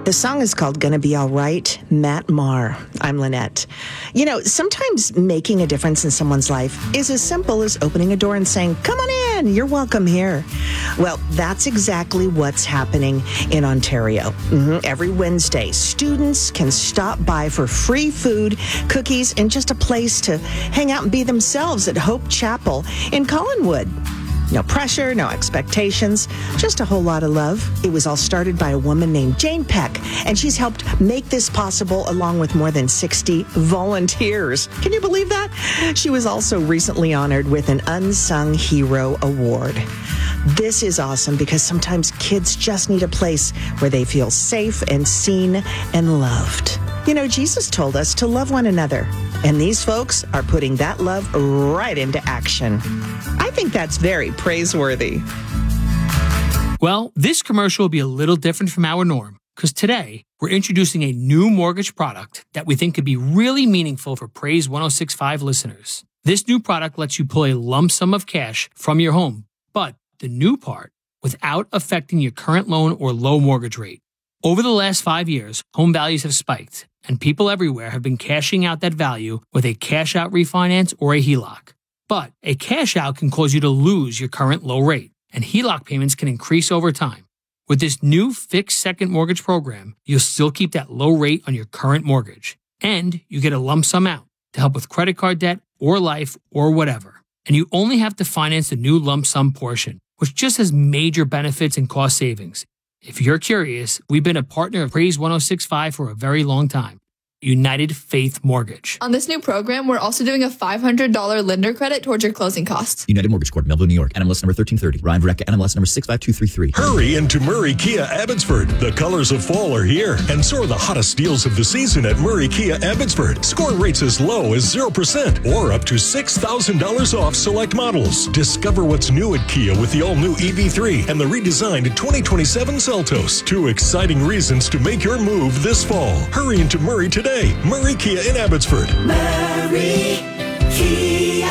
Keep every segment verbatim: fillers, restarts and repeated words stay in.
The song is called Gonna Be All Right, Matt Maher. I'm Lynette. You know, sometimes making a difference in someone's life is as simple as opening a door and saying, come on in, you're welcome here. Well, that's exactly what's happening in Ontario. Mm-hmm. Every Wednesday, students can stop by for free food, cookies, and just a place to hang out and be themselves at Hope Chapel in Collinwood. No pressure, no expectations, just a whole lot of love. It was all started by a woman named Jane Peck, and she's helped make this possible along with more than sixty volunteers. Can you believe that? She was also recently honored with an Unsung Hero Award. This is awesome because sometimes kids just need a place where they feel safe and seen and loved. You know, Jesus told us to love one another, and these folks are putting that love right into action. I think that's very praiseworthy. Well, this commercial will be a little different from our norm, because today we're introducing a new mortgage product that we think could be really meaningful for Praise one oh six point five listeners. This new product lets you pull a lump sum of cash from your home, but the new part, without affecting your current loan or low mortgage rate. Over the last five years, home values have spiked, and people everywhere have been cashing out that value with a cash-out refinance or a H E L O C. But a cash-out can cause you to lose your current low rate, and H E L O C payments can increase over time. With this new fixed second mortgage program, you'll still keep that low rate on your current mortgage, and you get a lump sum out to help with credit card debt or life or whatever. And you only have to finance the new lump sum portion, which just has major benefits and cost savings. If you're curious, we've been a partner of Praise one oh six point five for a very long time. United Faith Mortgage. On this new program, we're also doing a five hundred dollars lender credit towards your closing costs. United Mortgage Corp, Melville, New York. N M L S number thirteen thirty. Ryan Verrecka, N M L S number six five two three three. Hurry into Murray Kia Abbotsford. The colors of fall are here, and so are the hottest deals of the season at Murray Kia Abbotsford. Score rates as low as zero percent or up to six thousand dollars off select models. Discover what's new at Kia with the all-new E V three and the redesigned twenty twenty-seven Seltos. Two exciting reasons to make your move this fall. Hurry into Murray today. Murray Kia in Abbotsford. Murray Kia,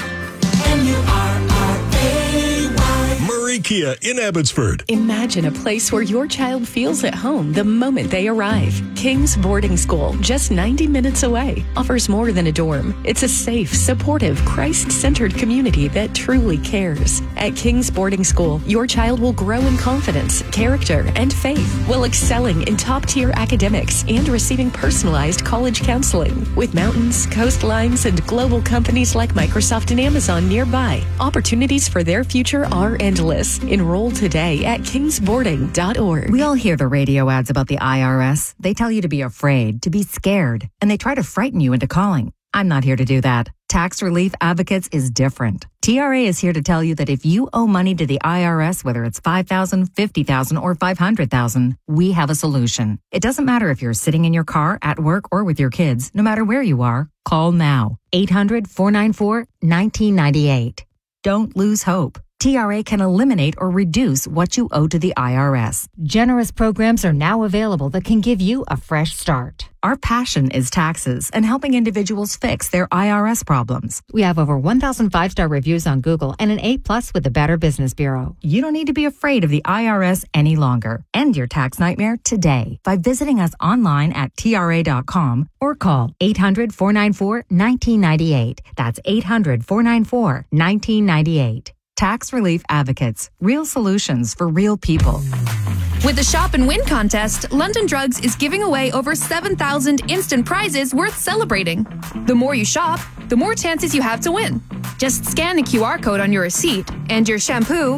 M U R R A Y. Murray Kia in Abbotsford. Imagine a place where your child feels at home the moment they arrive. King's Boarding School, just ninety minutes away, offers more than a dorm. It's a safe, supportive, Christ-centered community that truly cares. At King's Boarding School, your child will grow in confidence, character, and faith, while excelling in top-tier academics and receiving personalized college counseling. With mountains, coastlines, and global companies like Microsoft and Amazon nearby, opportunities for their future are endless. Enroll today at kings boarding dot org. We all hear the radio ads about the I R S. They tell you to be afraid, to be scared, and they try to frighten you into calling. I'm not here to do that. Tax Relief Advocates is different. T R A is here to tell you that if you owe money to the I R S, whether it's five thousand dollars, fifty thousand dollars, or five hundred thousand dollars, we have a solution. It doesn't matter if you're sitting in your car, at work, or with your kids. No matter where you are, call now. eight hundred, four nine four, one nine nine eight. Don't lose hope. T R A can eliminate or reduce what you owe to the I R S. Generous programs are now available that can give you a fresh start. Our passion is taxes and helping individuals fix their I R S problems. We have over one thousand five-star reviews on Google and an A plus with the Better Business Bureau. You don't need to be afraid of the I R S any longer. End your tax nightmare today by visiting us online at T R A dot com or call eight hundred, four nine four, one nine nine eight. That's eight hundred, four nine four, one nine nine eight. Tax Relief Advocates. Real solutions for real people. With the Shop and Win contest, London Drugs is giving away over seven thousand instant prizes worth celebrating. The more you shop, the more chances you have to win. Just scan the Q R code on your receipt, and your shampoo,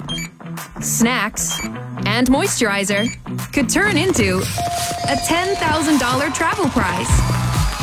snacks, and moisturizer could turn into a ten thousand dollars travel prize.